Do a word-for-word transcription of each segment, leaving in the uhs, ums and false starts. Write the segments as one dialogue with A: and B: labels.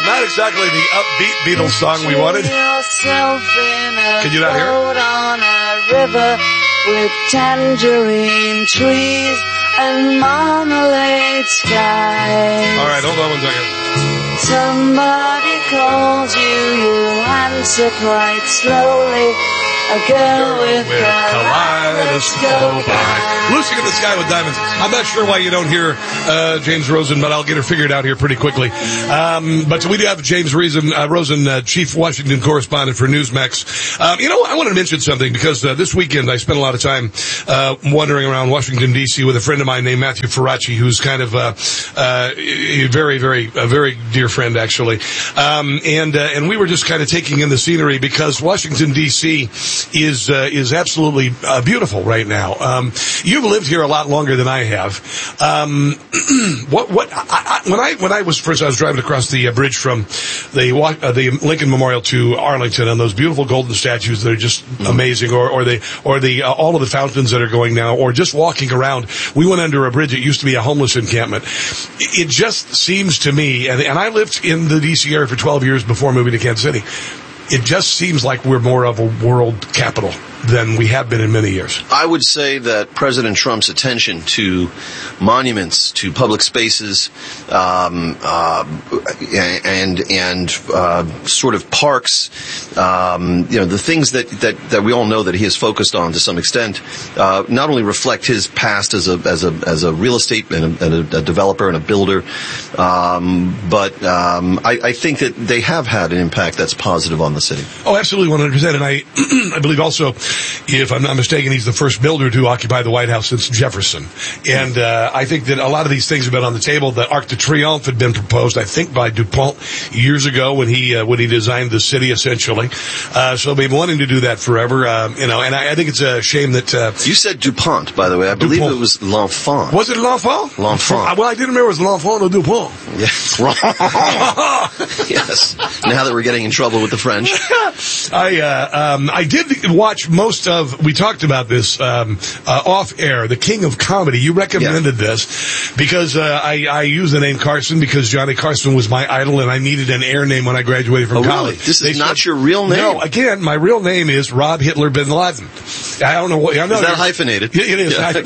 A: not exactly the upbeat Beatles song we wanted. Can you not hear it?
B: On a river with tangerine trees and marmalade skies.
A: All right, hold on one second.
B: Somebody calls you, you answer quite slowly. A girl with, with kaleidoscope eyes.
A: Lucy in the Sky with Diamonds. I'm not sure why you don't hear uh, James Rosen, but I'll get her figured out here pretty quickly. Um, but we do have James Rosen, uh, Rosen uh, Chief Washington Correspondent for Newsmax. Um, you know, I wanted to mention something because uh, this weekend I spent a lot of time uh, wandering around Washington, D C with a friend of mine named Matthew Faraci, who's kind of uh, uh, a very, very, a very dear friend, actually. Um, and, uh, and we were just kind of taking in the scenery because Washington, D C is uh, is absolutely uh, beautiful right now. Um, you've lived here a lot longer than I have. Um, what what I, I, when I when I was first I was driving across the uh, bridge from the uh, the Lincoln Memorial to Arlington, and those beautiful golden statues that are just mm-hmm. amazing, or or the or the uh, all of the fountains that are going now, or just walking around. We went under a bridge that used to be a homeless encampment. It just seems to me, and, and I lived in the D C area for twelve years before moving to Kansas City. It just seems like we're more of a world capital than we have been in many years.
C: I would say that President Trump's attention to monuments, to public spaces, um, uh, and and uh, sort of parks, um, you know, the things that, that, that we all know that he has focused on to some extent, uh, not only reflect his past as a as a as a real estate and a, and a developer and a builder, um, but um, I, I think that they have had an impact that's positive on the city.
A: Oh, absolutely, one hundred percent. And I I believe also, if I'm not mistaken, he's the first builder to occupy the White House since Jefferson. And uh, I think that a lot of these things have been on the table. The Arc de Triomphe had been proposed, I think, by DuPont years ago when he uh, when he designed the city, essentially. Uh, so they've been wanting to do that forever. Uh, you know, and I, I think it's a shame that... Uh,
C: you said DuPont, by the way. I believe
A: DuPont.
C: It was L'Enfant.
A: Was it L'Enfant?
C: L'Enfant.
A: Well, I didn't remember it was L'Enfant or DuPont.
C: Yes. Yes. Now that we're getting in trouble with the French.
A: I uh, um, I did watch most of, we talked about this um, uh, off air, The King of Comedy. You recommended yeah. this because uh, I, I use the name Carson because Johnny Carson was my idol and I needed an air name when I graduated from
C: oh,
A: college.
C: Really? This
A: they
C: is not
A: said,
C: your real name?
A: No, again, my real name is Rob Hitler Bin Laden. I don't know what... I know
C: is that hyphenated?
A: It is.
C: Yeah.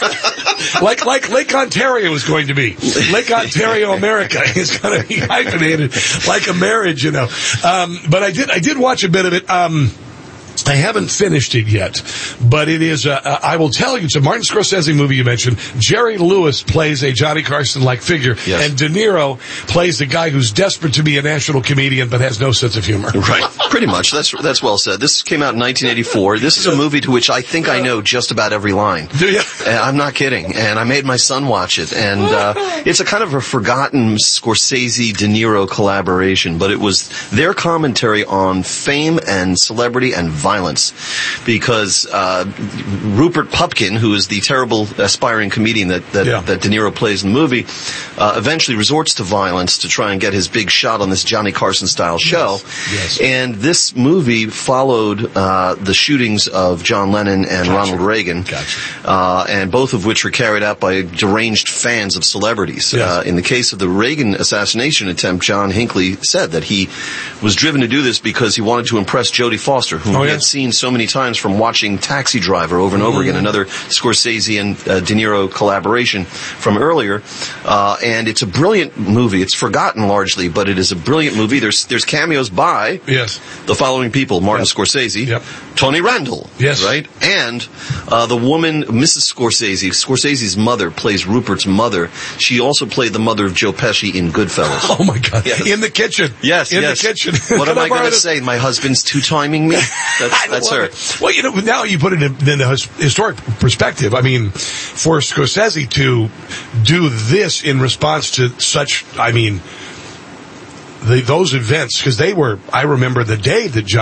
A: I, like, like Lake Ontario is going to be. Lake Ontario, America is going to be hyphenated like a marriage, you know. Um, but I did, I did watch a bit of it. Um, I haven't finished it yet, but it is, uh, I will tell you, it's a Martin Scorsese movie you mentioned. Jerry Lewis plays a Johnny Carson-like figure,
C: yes.
A: and De Niro plays the guy who's desperate to be a national comedian but has no sense of humor.
C: Right. Pretty much. That's that's well said. This came out in nineteen eighty-four. This is a movie to which I think I know just about every line.
A: Do you?
C: And I'm not kidding. And I made my son watch it. And uh, it's a kind of a forgotten Scorsese-De Niro collaboration, but it was their commentary on fame and celebrity and violence. Because uh, Rupert Pupkin, who is the terrible aspiring comedian that that, yeah. that De Niro plays in the movie, uh, eventually resorts to violence to try and get his big shot on this Johnny Carson-style show.
A: Yes. Yes.
C: And this movie followed uh, the shootings of John Lennon and
A: gotcha.
C: Ronald Reagan,
A: gotcha.
C: uh, and both of which were carried out by deranged fans of celebrities.
A: Yes.
C: Uh, in the case of the Reagan assassination attempt, John Hinckley said that he was driven to do this because he wanted to impress Jodie Foster, whom
A: oh,
C: he
A: yeah.
C: had seen so many times from watching Taxi Driver over and over
A: mm.
C: again, another Scorsese and uh, De Niro collaboration from earlier. Uh, and it's a brilliant movie. It's forgotten largely, but it is a brilliant movie. There's there's cameos by
A: yes.
C: the following people: Martin
A: yep.
C: Scorsese,
A: yep.
C: Tony Randall,
A: yes.
C: right, and uh, the woman, Missus Scorsese. Scorsese's mother plays Rupert's mother. She also played the mother of Joe Pesci in Goodfellas.
A: Oh my God!
C: Yes.
A: In the kitchen.
C: Yes,
A: in
C: yes.
A: the kitchen.
C: What am I going to say? My husband's two-timing me. That's, that's her.
A: It. Well, you know, now you put it in, in a historic perspective. I mean, for Scorsese to do this in response to such, I mean, the, those events, because they were, I remember the day that John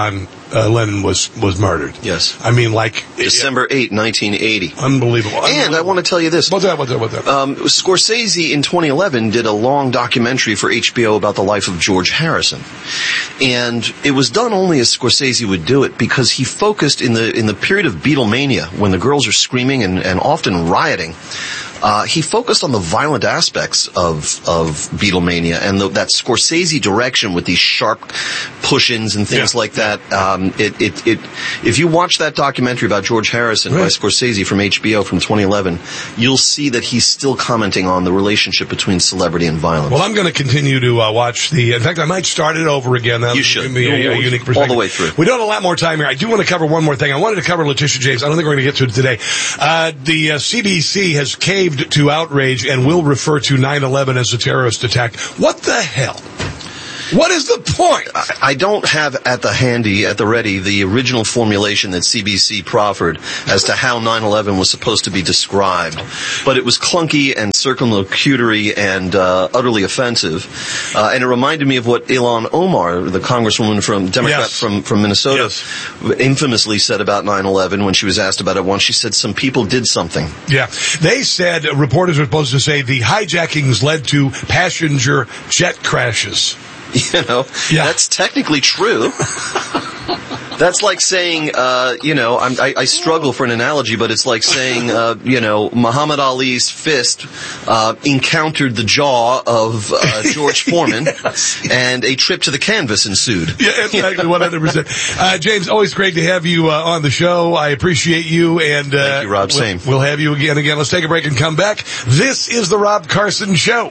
A: uh, Lenin was, was murdered.
C: Yes.
A: I mean, like...
C: December eighth, nineteen eighty.
A: Unbelievable.
C: And I want to tell you this.
A: What's that, what's that, what's that?
C: Um, Scorsese in twenty eleven did a long documentary for H B O about the life of George Harrison. And it was done only as Scorsese would do it because he focused in the in the period of Beatlemania, when the girls are screaming and, and often rioting. Uh, he focused on the violent aspects of of Beatlemania and the, that Scorsese direction with these sharp push-ins and things yeah. like that. Um, it, it, it, if you watch that documentary about George Harrison right. by Scorsese from H B O from twenty eleven, you'll see that he's still commenting on the relationship between celebrity and violence.
A: Well, I'm going to continue to uh, watch the... In fact, I might start it over again. That
C: you should.
A: Give me a, a unique perspective.
C: All the way through.
A: We don't have a lot more time here. I do want to cover one more thing. I wanted to cover Letitia James. I don't think we're going to get to it today. Uh, the uh, C B C has caved to outrage and will refer to nine eleven as a terrorist attack. What the hell? What is the point?
C: I don't have at the handy, at the ready, the original formulation that C B C proffered as to how nine eleven was supposed to be described. But it was clunky and circumlocutory and uh, utterly offensive. Uh, and it reminded me of what Ilhan Omar, the congresswoman from Democrat
A: yes.
C: from, from Minnesota,
A: yes.
C: infamously said about nine eleven when she was asked about it once. She said some people did something.
A: Yeah. They said, uh, reporters were supposed to say, the hijackings led to passenger jet crashes.
C: You know,
A: yeah.
C: that's technically true. That's like saying, uh, you know, I'm, I, I struggle for an analogy, but it's like saying, uh, you know, Muhammad Ali's fist uh, encountered the jaw of uh, George Foreman, yes. and a trip to the canvas ensued.
A: Yeah, exactly, one hundred percent. Uh, James, always great to have you uh, on the show. I appreciate you. And uh,
C: Thank you, Rob.
A: We'll,
C: Same.
A: We'll have you again. Again, let's take a break and come back. This is the Rob Carson Show.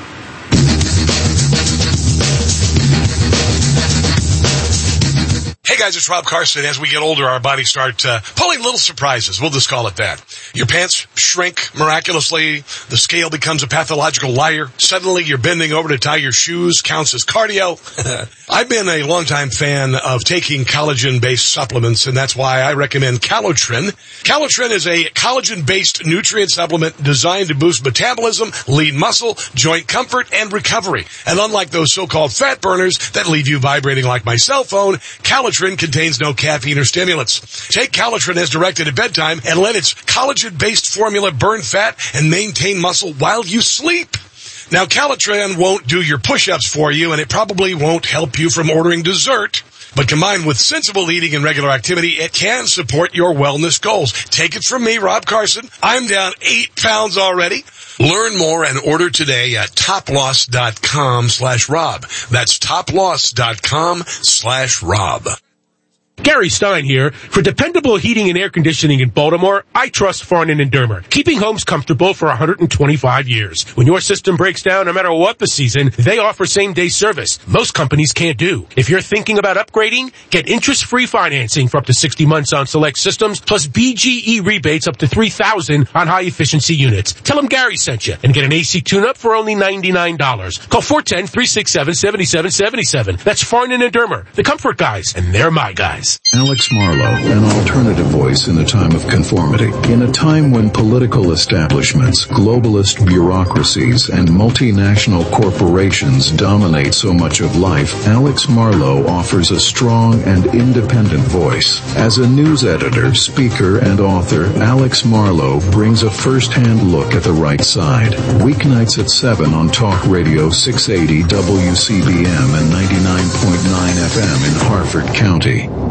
A: Hey guys, it's Rob Carson. As we get older, our bodies start uh, pulling little surprises. We'll just call it that. Your pants shrink miraculously. The scale becomes a pathological liar. Suddenly, you're bending over to tie your shoes. Counts as cardio. I've been a longtime fan of taking collagen-based supplements, and that's why I recommend Calotren. Calotren is a collagen-based nutrient supplement designed to boost metabolism, lean muscle, joint comfort, and recovery. And unlike those so-called fat burners that leave you vibrating like my cell phone, Calotren contains no caffeine or stimulants. Take Calotren as directed at bedtime and let its collagen-based formula burn fat and maintain muscle while you sleep. Now, Calotren won't do your push-ups for you, and it probably won't help you from ordering dessert. But combined with sensible eating and regular activity, it can support your wellness goals. Take it from me, Rob Carson. I'm down eight pounds already. Learn more and order today at toploss.com slash Rob. That's toploss.com slash Rob.
D: Gary Stein here. For dependable heating and air conditioning in Baltimore, I trust Farnan and Dermer, keeping homes comfortable for one hundred twenty-five years. When your system breaks down, no matter what the season, they offer same-day service. Most companies can't do. If you're thinking about upgrading, get interest-free financing for up to sixty months on select systems, plus B G E rebates up to three thousand dollars on high-efficiency units. Tell them Gary sent you and get an A C tune-up for only ninety-nine dollars. Call four one zero, three six seven, seven seven seven seven. That's Farnan and Dermer, the comfort guys, and they're my guys.
E: Alex Marlow, an alternative voice in a time of conformity. In a time when political establishments, globalist bureaucracies, and multinational corporations dominate so much of life, Alex Marlow offers a strong and independent voice. As a news editor, speaker, and author, Alex Marlow brings a first-hand look at the right side. Weeknights at seven on Talk Radio six eighty W C B M and ninety-nine point nine F M in Harford County.